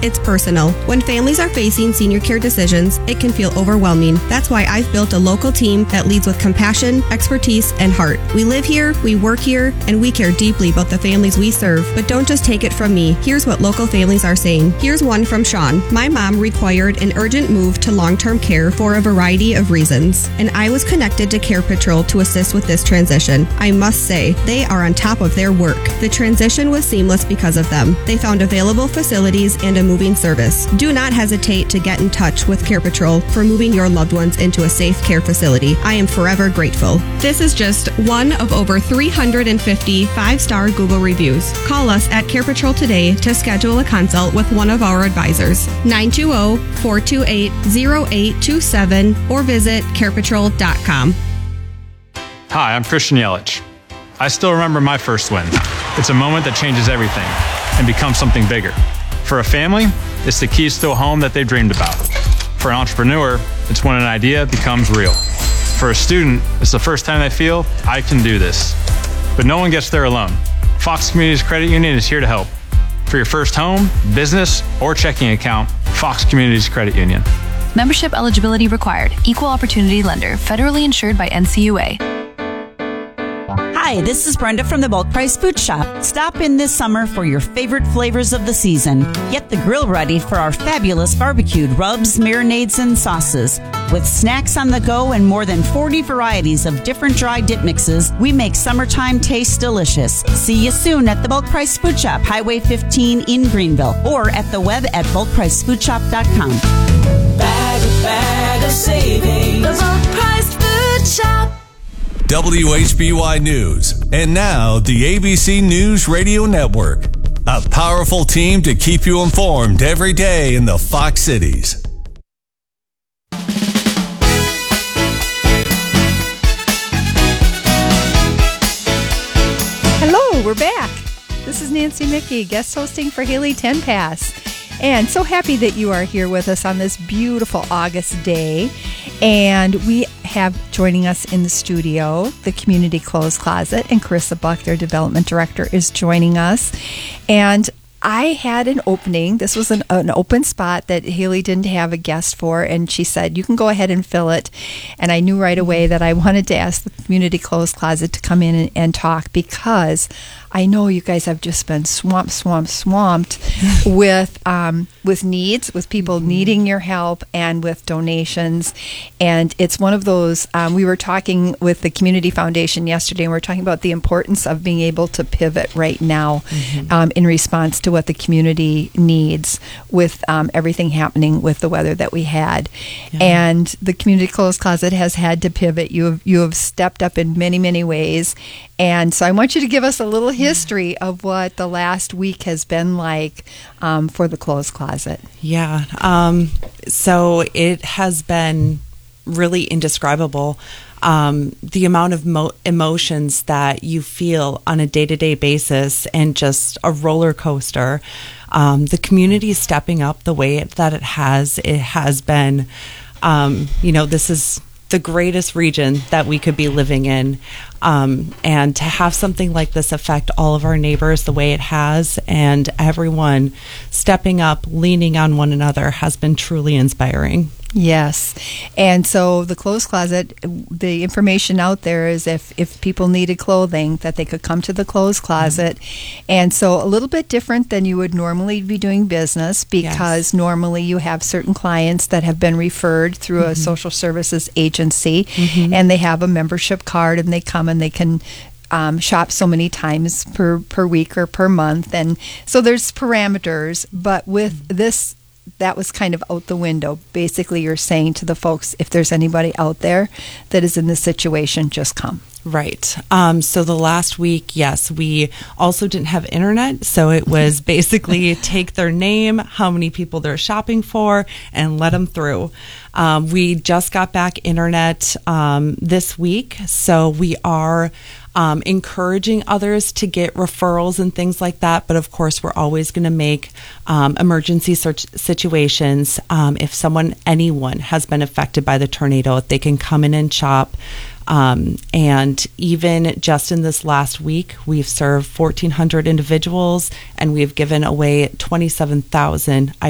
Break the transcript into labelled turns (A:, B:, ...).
A: It's personal. When families are facing senior care decisions, it can feel overwhelming. That's why I've built a local team that leads with compassion, expertise, and heart. We live here, we work here, and we care deeply about the families we serve. But don't just take it from me. Here's what local families are saying. Here's one from Sean. My mom required an urgent move to long-term care for a variety of reasons, and I was connected to Care Patrol to assist with this transition. I must say, they are on top of their work. The transition was seamless because of them. They found available facilities and a moving service. Do not hesitate to get in touch with Care Patrol for moving your loved ones into a safe care facility. I am forever grateful. This is just one of over 350 5-star Google reviews. Call us at Care Patrol today to schedule a consult with one of our advisors. 920-428-0827 or visit carepatrol.com.
B: Hi, I'm Christian Yelich. I still remember my first win. It's a moment that changes everything and becomes something bigger. For a family, it's the keys to a home that they've dreamed about. For an entrepreneur, it's when an idea becomes real. For a student, it's the first time they feel, I can do this. But no one gets there alone. Fox Communities Credit Union is here to help. For your first home, business, or checking account, Fox Communities Credit Union.
C: Membership eligibility required. Equal opportunity lender. Federally insured by NCUA.
D: Hi, this is Brenda from the Bulk Price Food Shop. Stop in this summer for your favorite flavors of the season. Get the grill ready for our fabulous barbecued rubs, marinades, and sauces. With snacks on the go and more than 40 varieties of different dry dip mixes, we make summertime taste delicious. See you soon at the Bulk Price Food Shop, Highway 15 in Greenville, or at the web at bulkpricefoodshop.com.
E: Bag of savings. The Bulk Price Food Shop.
F: WHBY News. And now, the ABC News Radio Network. A powerful team to keep you informed every day in the Fox Cities.
G: Hello, we're back. This is Nancy Mickey, guest hosting for Haley Tenpass. And so happy that you are here with us on this beautiful August day. And we have joining us in the studio, the Community Clothes Closet, and Carissa Buck, their development director, is joining us. And I had an opening. This was an open spot that Haley didn't have a guest for, and she said, you can go ahead and fill it. And I knew right away that I wanted to ask the Community Clothes Closet to come in and talk, because I know you guys have just been swamped with needs, with people needing your help, and with donations. And it's one of those, we were talking with the Community Foundation yesterday, and we were talking about the importance of being able to pivot right now in response to what the community needs with everything happening with the weather that we had. Yeah. And the Community Clothes Closet has had to pivot. You have stepped up in many, many ways. And so I want you to give us a little history of what the last week has been like for the Clothes Closet.
H: Yeah. So it has been really indescribable. The amount of emotions that you feel on a day-to-day basis, and just a roller coaster. The community is stepping up the way that it has been. This is the greatest region that we could be living in. And to have something like this affect all of our neighbors the way it has, and everyone stepping up, leaning on one another, has been truly inspiring.
G: Yes. And so the Clothes Closet, the information out there is if people needed clothing, that they could come to the Clothes Closet. And so a little bit different than you would normally be doing business, because normally you have certain clients that have been referred through a social services agency, and they have a membership card, and they come and they can shop so many times per week or per month. And so there's parameters, but with this, that was kind of out the window. Basically, you're saying to the folks, if there's anybody out there that is in this situation, just come.
H: Right. So the last week, yes, we also didn't have internet. So it was basically take their name, how many people they're shopping for, and let them through. We just got back internet this week. So we are encouraging others to get referrals and things like that. But of course, we're always going to make emergency situations. If anyone has been affected by the tornado, they can come in and shop. And even just in this last week, we've served 1,400 individuals, and we've given away 27,000